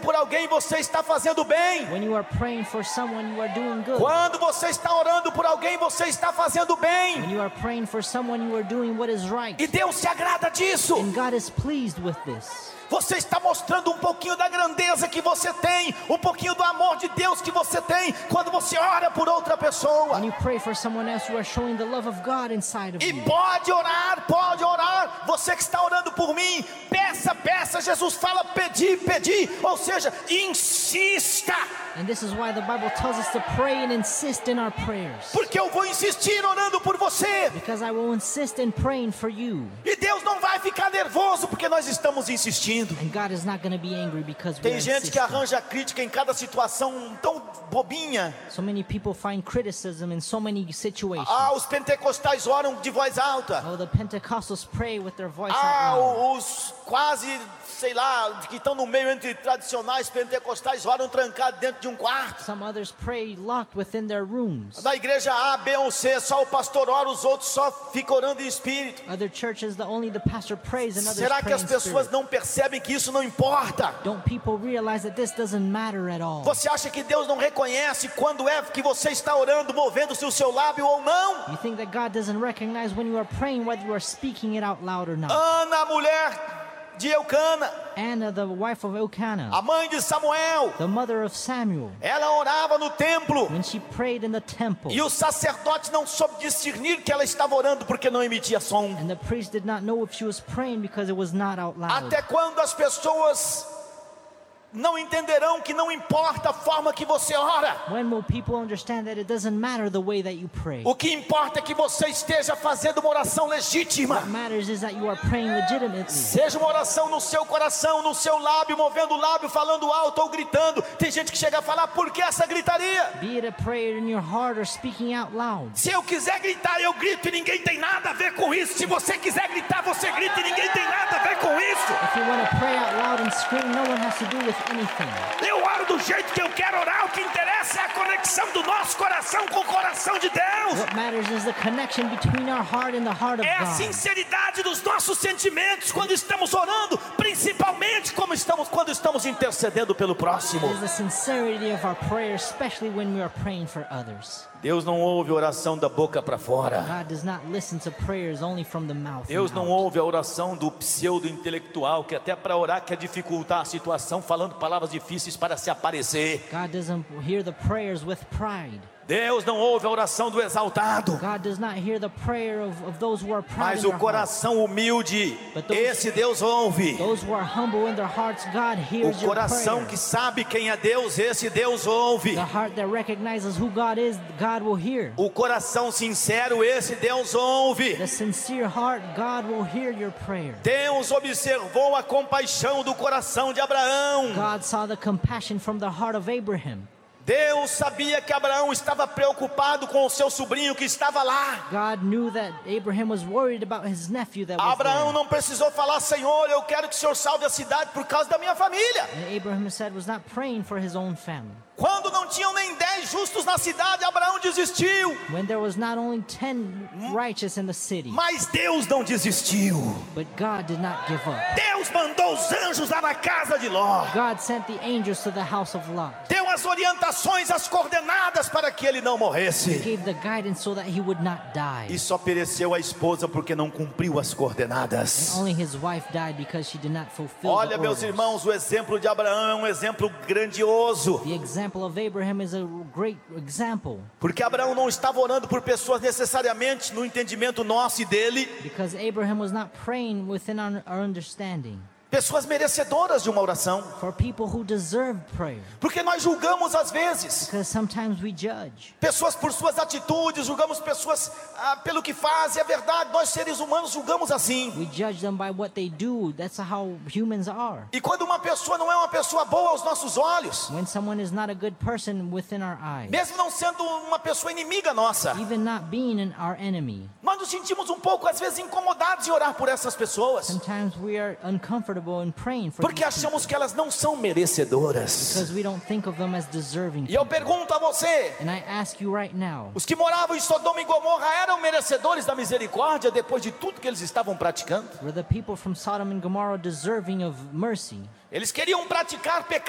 por alguém, você está fazendo bem. When you are praying for someone, you are doing good. Quando você está orando por alguém, você está fazendo bem. When you are praying for someone, you are doing what is right. E Deus se agrada disso. And God is pleased with this. Você está mostrando um pouquinho da grandeza que você tem, um pouquinho do amor de Deus que você tem, quando você ora por outra pessoa. When you pray for someone else, you are showing the love of God inside of E you. pode orar, você que está orando por mim, peça, Jesus fala pedir, ou seja, insista. And this is why the Bible tells us to pray and insist in our prayers. Porque eu vou insistir orando por você. Because I will insist in praying for you. E Deus não vai ficar nervoso porque nós estamos insistindo. And God is not going to be angry because we Tem are gente que insisting. arranja crítica em cada situação tão bobinha. So many people find criticism in so many situations. Os pentecostais oram de voz alta. Oh, the Pentecostals pray with their voice out loud. Os quase, sei lá, que estão no meio entre tradicionais pentecostais oram trancados dentro de um quarto. Some others pray locked within their rooms. Da igreja A, B ou C, só o pastor ora, os outros só ficam orando em espírito. Other churches, only the pastor prays and others Será que pray as in pessoas spirit. não percebem que isso não importa? Don't people realize that this doesn't matter at all? Você acha que Deus não reconhece quando é que você está orando, movendo-se o seu lábio ou não? You think that God doesn't recognize when you are praying, whether you are speaking it out loud or not? Ana, a mulher de Eucana, Anna, the wife of Elkanah, a mãe de Samuel, the mother of Samuel, ela orava no templo. when she prayed in the temple, E o sacerdote não soube discernir que ela estava orando porque não emitia som. and the priest did not know if she was praying because it was not out loud. Até quando as pessoas não entenderão que não importa a forma que você ora? When will people understand that it doesn't matter the way that you pray? O que importa é que você esteja fazendo uma oração legítima. What matters is that you are praying legitimately. Seja uma oração no seu coração, no seu lábio, movendo o lábio, falando alto ou gritando. Tem gente que chega a falar, por que essa gritaria? Be it a prayer in your heart or speaking out loud. Se eu quiser gritar, eu grito e ninguém tem nada a ver com isso. Se você quiser gritar, você grita e ninguém tem nada a ver com isso. If you want to pray out loud and scream, no one has to do with anything. Eu oro do jeito que eu quero orar. O que interessa é a conexão do nosso coração com o coração de Deus. What matters is the connection between our heart and the heart of É a God. sinceridade dos nossos sentimentos quando estamos orando, principalmente quando estamos intercedendo pelo próximo. It is the sincerity of our prayer, especially when we are praying for others. Deus não ouve oração da boca para fora. God does not listen to prayers only from the mouth. Deus and não out. ouve a oração do pseudo-intelectual, que até para orar quer dificultar a situação, falando palavras difíceis para se aparecer. God doesn't hear the prayers with pride. Deus não ouve a oração do exaltado. God does not hear the prayer of those who are proud Mas in o their hearts. coração humilde, But those- esse Deus ouve. Those who are humble in their hearts, God O hears your coração prayer. que sabe quem é Deus, esse Deus ouve. The heart that recognizes who God is, God will hear. O coração sincero, esse Deus ouve. The sincere heart, God will hear your prayer. Deus observou a compaixão do coração de Abraão. God saw the compassion from the heart of Abraham. Deus sabia que Abraão estava preocupado com o seu sobrinho que estava lá. God knew that Abraham was worried about his nephew that was Abraão there. não precisou falar, Senhor, eu quero que o Senhor salve a cidade por causa da minha família. And Abraham said was not praying for his own family. Quando não tinham nem 10 justos na cidade, Abraão desistiu. When there was not only 10 righteous in the city, Mas Deus não desistiu. but God did not give up. Deus mandou os anjos lá na casa de Ló. God sent the angels to the house of Lot. Deu as orientações, as coordenadas para que ele não morresse. Gave the guidance so that he would not die. E só pereceu a esposa porque não cumpriu as coordenadas. Only his wife died because she did not fulfill Olha, the meus orders. irmãos, o exemplo de Abraão é um exemplo grandioso. The example of Abraham is a great example, Porque Abraão não estava orando por pessoas necessariamente no entendimento nosso e dele, because Abraham was not praying within our understanding pessoas merecedoras de uma oração. for people who deserve prayer, Porque nós julgamos às vezes because sometimes we judge pessoas por suas atitudes, julgamos pessoas pelo que fazem. É verdade, nós seres humanos julgamos assim. we judge them by what they do. That's how humans are. E quando uma pessoa não é uma pessoa boa aos nossos olhos, When someone is not a good person within our eyes, mesmo não sendo uma pessoa inimiga nossa, even not being our enemy, nós nos sentimos um pouco às vezes incomodados em orar por essas pessoas, sometimes we are uncomfortable in praying for porque these people achamos que elas não são merecedoras. because we don't think of them as deserving E eu people. pergunto a você, And I ask you right now, os que moravam em Sodoma e Gomorra eram merecedores da misericórdia depois de tudo que eles estavam praticando? were the people from Sodom and Gomorrah deserving of mercy? Eles queriam praticar pecado